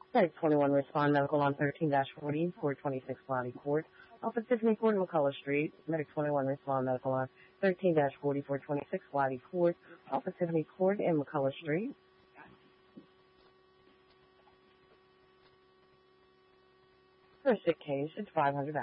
Medic 21 respond medical on 13-40, 426 Lottie Court. Alpha Tiffany Court, McCullough Street. Medic 21 respond medical on 13-40, 426 Lottie Court. Alpha Tiffany Court in McCullough Street. For a sick case, it's $500.